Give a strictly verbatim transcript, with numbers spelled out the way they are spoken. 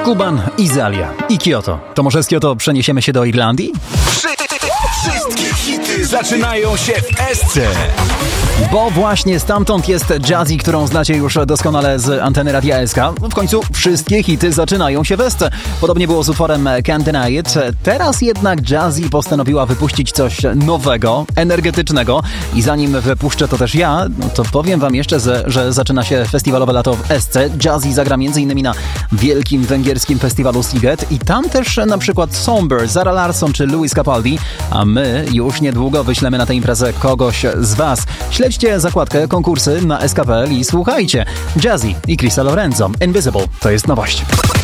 Kuban, Izalia i Kyoto. To może z Kyoto przeniesiemy się do Irlandii? Wszystkie hity zaczynają się w Esce. Bo właśnie stamtąd jest Jazzy, którą znacie już doskonale z anteny Radia S K. W końcu wszystkie hity zaczynają się w Esce. Podobnie było z utworem Can't Deny It. Teraz jednak Jazzy postanowiła wypuścić coś nowego, energetycznego. I zanim wypuszczę to też ja, no to powiem wam jeszcze, że, że zaczyna się festiwalowe lato w Esce. Jazzy zagra m.in. na wielkim węgierskim festiwalu Sziget i tam też na przykład Somber, Zara Larsson czy Lewis Capaldi. A my już niedługo wyślemy na tę imprezę kogoś z was. Śledźcie zakładkę konkursy na S K P L i słuchajcie. Jazzy i Krista Lorenzo. Invisible to jest nowość.